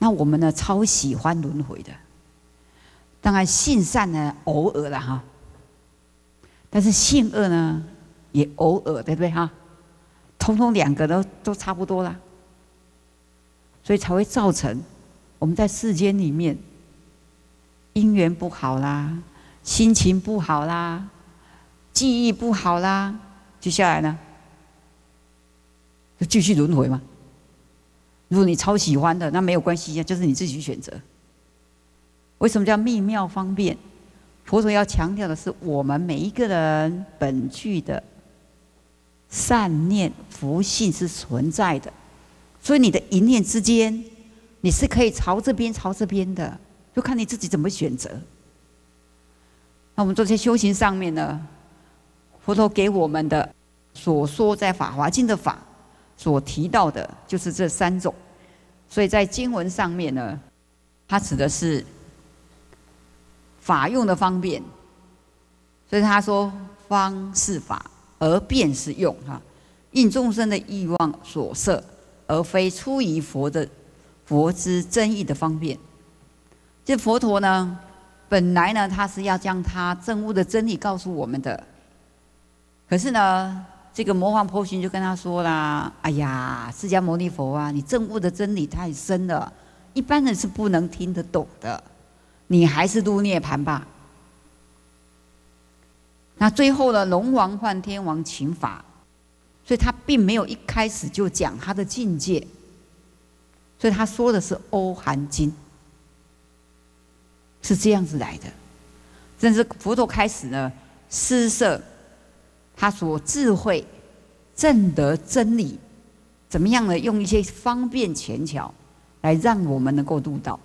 那我们呢超喜欢轮回的，当然性善呢偶尔了哈，但是性恶呢也偶尔，对不对哈？通通两个都差不多啦，所以才会造成我们在世间里面姻缘不好啦，心情不好啦，记忆不好啦，接下来呢就继续轮回嘛。如果你超喜欢的，那没有关系，就是你自己选择。为什么叫秘妙方便？佛陀要强调的是，我们每一个人本具的善念福性是存在的，所以你的一念之间，你是可以朝这边朝这边的，就看你自己怎么选择。那我们这些修行上面呢，佛陀给我们的所说在《法华经》的法所提到的，就是这三种。所以在经文上面呢，它指的是法用的方便，所以他说方是法，而便是用哈，应众生的欲望所摄，而非出于佛之真意的方便。这佛陀呢，本来呢，他是要将他证悟的真理告诉我们的，可是呢，这个魔王婆巡就跟他说啦：“哎呀，释迦牟尼佛啊，你证悟的真理太深了，一般人是不能听得懂的，你还是入涅槃吧。”那最后呢，龙王换天王请法，所以他并没有一开始就讲他的境界，所以他说的是《欧含经》，是这样子来的。甚至佛陀开始呢，施设他所智慧证得真理，怎么样呢？用一些方便前巧来让我们能够入道。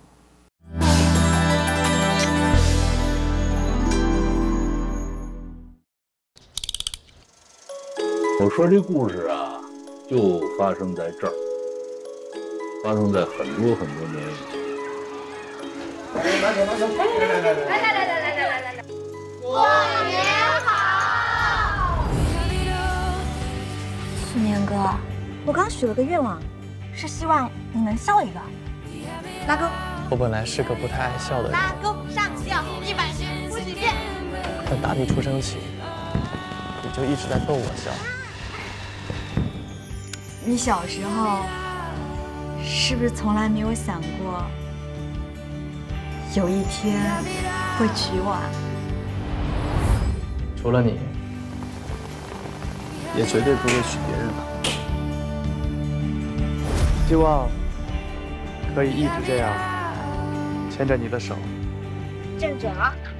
我说这故事啊，就发生在这儿，发生在很多很多年以前。 来，过年好！ 去年哥，我刚许了个愿望，是希望你能笑一个。拉钩。 我本来是个不太爱笑的人， 拉钩上吊100遍，呼几遍。 但打你出生起，你就一直在逗我笑。 你小时候是不是从来没有想过，有一天会娶我啊？ 除了你，也绝对不会娶别人了。希望可以一直这样牵着你的手。 正准啊！